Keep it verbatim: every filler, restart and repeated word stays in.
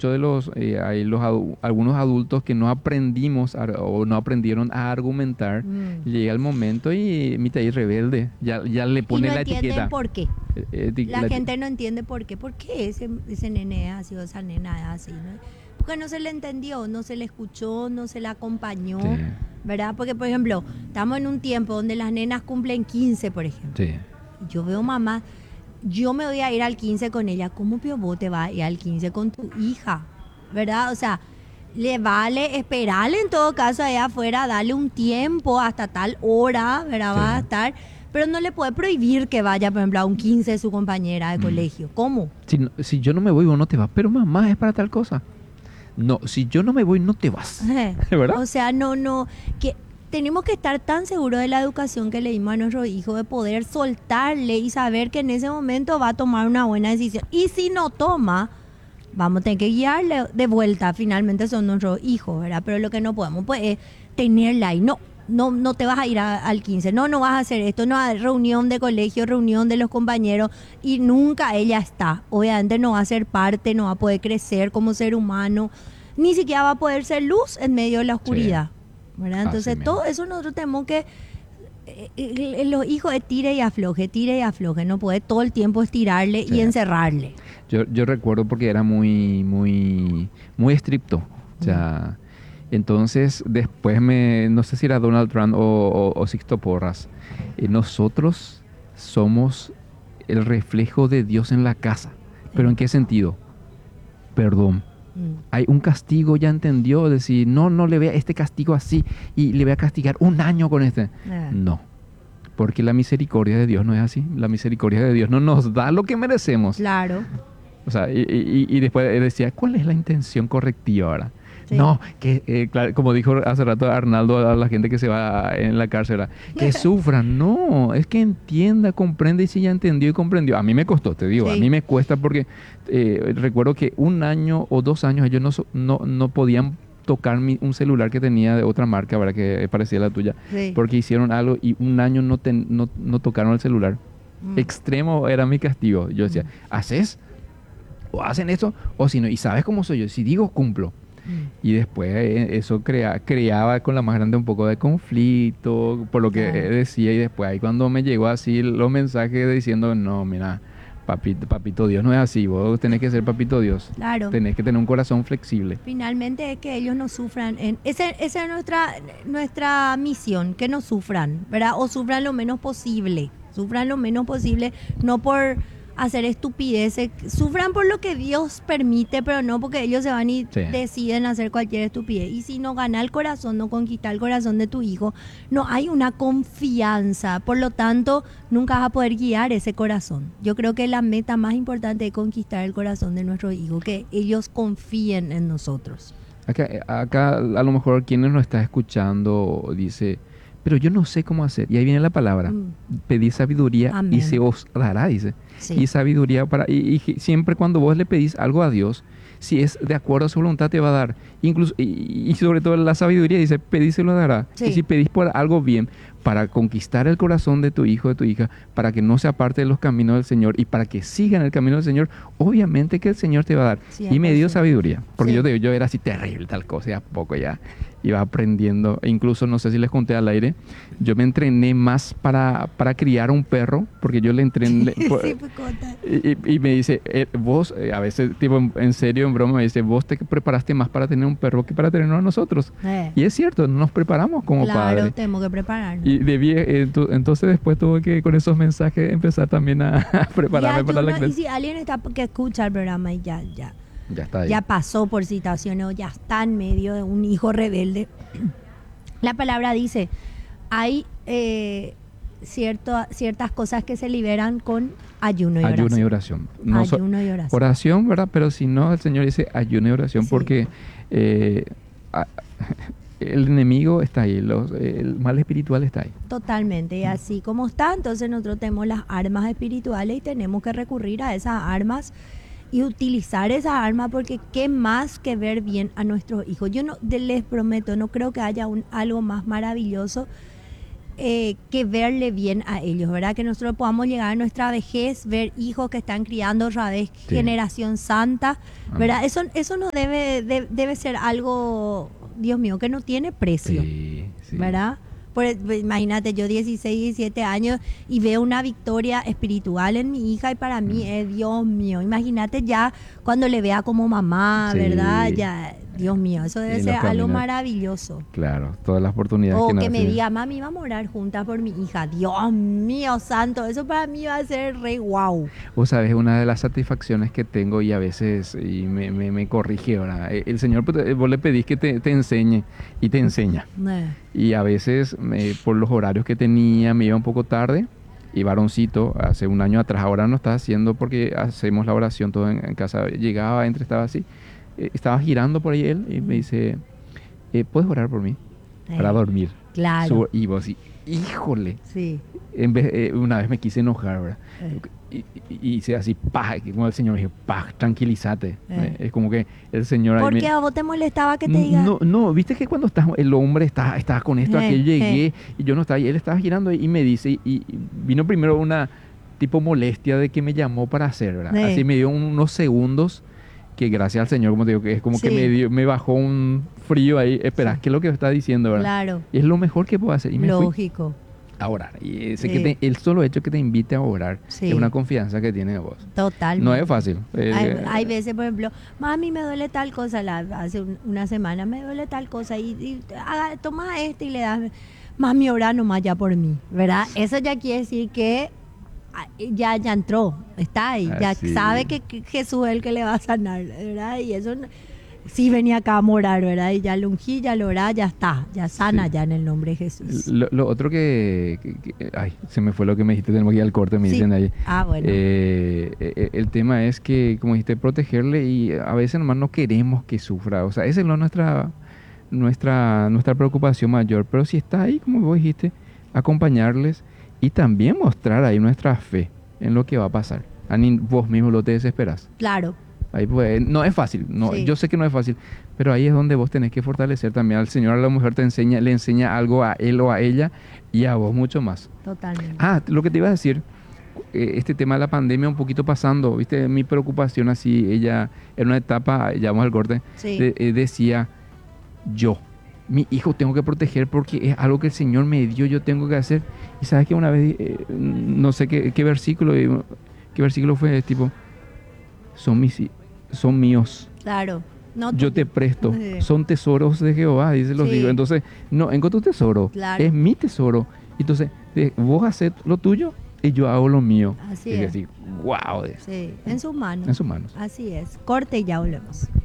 muchos de los, eh, hay los adu- algunos adultos que no aprendimos a- o no aprendieron a argumentar. Mm. Llega el momento y mi taller rebelde, ya, ya le Y pone no la entienden etiqueta. por qué. Eh, eh, eti- La la eti- gente no entiende por qué. ¿Por qué ese, ese nene es así o esa nena es así? ¿No? Porque no se le entendió, no se le escuchó, no se le acompañó, Sí, ¿verdad? Porque, por ejemplo, estamos en un tiempo donde las nenas cumplen quince, por ejemplo. sí. Y yo veo mamá, yo me voy a ir al quince con ella. ¿Cómo pio vos te vas a ir al quince con tu hija? ¿Verdad? O sea, le vale esperarle en todo caso allá afuera, darle un tiempo hasta tal hora, ¿verdad? Sí. Va a estar, pero no le puede prohibir que vaya, por ejemplo, a un quince de su compañera de Mm. colegio. ¿Cómo? Si, no- si yo no me voy, vos no te vas. Pero mamá, es para tal cosa. No, si yo no me voy, no te vas. ¿Verdad? O sea, no, no, que tenemos que estar tan seguros de la educación que le dimos a nuestro hijo, de poder soltarle y saber que en ese momento va a tomar una buena decisión. Y si no toma, vamos a tener que guiarle de vuelta. Finalmente son nuestros hijos, ¿verdad? Pero lo que no podemos pues, es tenerla ahí. No, no, no te vas a ir a- al quince, no, no vas a hacer esto, no hay reunión de colegio, reunión de los compañeros y nunca ella está. Obviamente no va a ser parte, no va a poder crecer como ser humano, ni siquiera va a poder ser luz en medio de la oscuridad, ¿verdad? Así Entonces mismo. todo eso nosotros tenemos que, eh, eh, los hijos es tire y afloje, tire y afloje, no puede todo el tiempo estirarle Sí. y encerrarle. Yo, yo recuerdo porque era muy, muy, muy estricto. O sea, entonces después me, no sé si era Donald Trump o, o- o Sixto Porras, eh, nosotros somos el reflejo de Dios en la casa. ¿Pero en qué sentido? Perdón. Mm. Hay un castigo, ya entendió, decir, no, no le vea este castigo así y le voy a castigar un año con este. Ah. No, porque la misericordia de Dios no es así. La misericordia de Dios no nos da lo que merecemos. Claro. O sea, y, y- y después él decía, ¿cuál es la intención correctiva ahora? Sí. No, que eh, claro, como dijo hace rato Arnaldo a la gente que se va en la cárcel, ¿verdad? Que sufran. No, es que entienda, comprende y si ya entendió y comprendió. A mí me costó, te digo, a Sí. mí me cuesta porque eh, recuerdo que un año o dos años ellos no, so- no, no podían tocar mi- un celular que tenía de otra marca, ¿verdad? Que parecía la tuya, Sí. porque hicieron algo y un año no, ten- no, no tocaron el celular. Mm. Extremo era mi castigo. Yo decía, Mm. ¿haces? O hacen esto, o si no, y sabes cómo soy yo, si digo, cumplo. Mm. Y después eh, eso crea, creaba con la más grande un poco de conflicto, por lo que Claro. eh, decía, y después ahí cuando me llegó así los mensajes diciendo, no, mira, papito, papito Dios no es así, vos tenés que ser papito Dios, Claro. tenés que tener un corazón flexible. Finalmente es que ellos no sufran. En, ese- esa es nuestra, nuestra misión, que no sufran, ¿verdad? O sufran lo menos posible. Sufran lo menos posible, no por hacer estupideces. Sufran por lo que Dios permite, pero no porque ellos se van y Sí. deciden hacer cualquier estupidez. Y si no gana el corazón, no conquista el corazón de tu hijo, no hay una confianza. Por lo tanto, nunca vas a poder guiar ese corazón. Yo creo que la meta más importante es conquistar el corazón de nuestro hijo, que ellos confíen en nosotros. Acá, acá a lo mejor quienes nos está escuchando dice, pero yo no sé cómo hacer. Y ahí viene la palabra, Mm. pedid sabiduría Amén. y se os dará, dice. Sí. Y sabiduría para... Y, y siempre cuando vos le pedís algo a Dios, si es de acuerdo a su voluntad te va a dar. Incluso, y, y sobre todo la sabiduría dice, pedís se lo dará. Sí. Y si pedís por algo bien, para conquistar el corazón de tu hijo, de tu hija, para que no se aparte de los caminos del Señor y para que siga en el camino del Señor, obviamente que el Señor te va a dar. Y me dio cien por ciento. sabiduría. Porque Sí. yo, te digo, yo era así terrible, tal cosa, y a poco ya iba aprendiendo. E incluso, no sé si les conté al aire, yo me entrené más para, para criar un perro, porque yo le entrené... Sí, pues, cota. Y, y- y me dice, eh, vos, eh, a veces, tipo, en, en serio, en broma, me dice, vos te preparaste más para tener un perro que para tenerlo a nosotros. Eh, Y es cierto, no nos preparamos como claro, padres. tenemos que prepararnos. Y debí, eh, tu- entonces después tuve que, con esos mensajes, empezar también a, a prepararme Ya, para yo la no- y clase. si alguien está que escucha el programa y ya, ya, Ya está ahí. ya pasó por situaciones o ya está en medio de un hijo rebelde, la palabra dice, hay eh, cierto, ciertas cosas que se liberan con ayuno y oración. Ayuno y oración. No so- Ayuno y oración. oración, ¿verdad? Pero si no, el Señor dice ayuno y oración Sí. porque eh, a- el enemigo está ahí, los- el mal espiritual está ahí. Totalmente, y así como está, entonces nosotros tenemos las armas espirituales y tenemos que recurrir a esas armas y utilizar esas armas porque qué más que ver bien a nuestros hijos. Yo no de- les prometo, no creo que haya un, algo más maravilloso eh, que verle bien a ellos, ¿verdad? Que nosotros podamos llegar a nuestra vejez, ver hijos que están criando otra vez Sí. generación santa, ¿verdad? Ah. Eso, eso no debe, de- debe ser algo, Dios mío, que no tiene precio, Sí, sí. ¿verdad? Por, imagínate, yo dieciséis, diecisiete años y veo una victoria espiritual en mi hija y para mí es, Dios mío, imagínate ya cuando le vea como mamá, Sí. ¿verdad? Ya, Dios mío, eso debe En ser los algo caminos. maravilloso. Claro, todas las oportunidades O que nos que me hace- diga, mami, vamos a orar juntas por mi hija. Dios mío, santo, eso para mí va a ser re guau. Vos sabés, una de las satisfacciones que tengo y a veces y me, me, me corrige ahora. eh, El Señor, pues, eh, vos le pedís que te, te enseñe y te enseña. Eh, Y a veces, me- por los horarios que tenía, me iba un poco tarde. Y varoncito, hace un año atrás, ahora no está haciendo porque hacemos la oración todo en, en casa. Llegaba, entre, estaba así. eh, estaba girando por ahí él y me dice, eh, ¿puedes orar por mí? Para eh, dormir. Claro, Su- y vos, y, híjole. sí. En vez, eh, una vez me quise enojar, ¿verdad? eh, Y, y- y hice así, pa, que como el Señor me dijo, pa, tranquilízate. Eh. Es como que el Señor ahí ¿Por me- qué a vos te molestaba que te diga? No, no, viste que cuando estás, el hombre está, está con esto, Eh, aquí eh. llegué y yo no estaba, y él estaba girando y me dice, y, y vino primero una tipo molestia de que me llamó para hacer, ¿verdad? Eh. Así me dio unos segundos que gracias al Señor, como te digo, que es como que Sí. me dio, me bajó un frío ahí, espera, Sí. ¿qué es lo que está diciendo, verdad? Claro, Y es lo mejor que puedo hacer. Y me fui lógico, a orar. Y sé Sí. que te- el solo hecho que te invite a orar Sí. es una confianza que tiene de vos. totalmente. No es fácil. Eh, Hay, hay veces, por ejemplo, mami, me duele tal cosa, la, hace un- una semana me duele tal cosa y, y haga- toma este y le das, mami, ora nomás ya por mí, ¿verdad? Eso ya quiere decir que ah, ya, ya entró, está ahí, ya Así. sabe que, que Jesús es el que le va a sanar, ¿verdad? Y eso no- sí venía acá a morar, ¿verdad? Y ya lo ungí, ya lo orá, ya está, ya sana Sí. ya en el nombre de Jesús. Lo, lo otro que, que- que- Ay, se me fue lo que me dijiste, tenemos que ir al corte, me Sí. dicen ahí. Ah, bueno. Eh, eh, el tema es que, como dijiste, protegerle y a veces nomás no queremos que sufra. O sea, esa es lo- nuestra, nuestra, nuestra preocupación mayor. Pero si está ahí, como vos dijiste, acompañarles y también mostrar ahí nuestra fe en lo que va a pasar. A ni vos mismo lo te desesperas. Claro, Ahí pues, no es fácil, no, Sí. yo sé que no es fácil, pero ahí es donde vos tenés que fortalecer también al Señor, a la mujer te enseña, le enseña algo a él o a ella y a vos mucho más. totalmente. Ah, lo que te iba a decir, eh, este tema de la pandemia un poquito pasando, viste, mi preocupación así, ella en una etapa, ya vamos al corte, Sí. de- eh, decía, yo, mi hijo tengo que proteger porque es algo que el Señor me dio, yo tengo que hacer. Y sabes que una vez, eh, no sé qué, qué versículo, eh, qué versículo fue, tipo, son mis hi- son míos, Claro. No, yo te presto, Sí. son tesoros de Jehová, dice los Sí. hijos. Entonces, no, encuentro tu tesoro, Claro. es mi tesoro. Entonces, eh, vos haces lo tuyo y yo hago lo mío. Así y es. decir, wow, Sí, en sus manos. en sus manos. Así es. Corte y ya volvemos.